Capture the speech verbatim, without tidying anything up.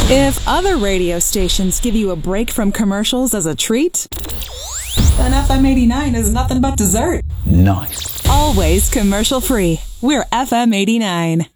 If other radio stations give you a break from commercials as a treat, then F M eighty-nine is nothing but dessert. Nice. Always commercial free. We're F M eighty-nine.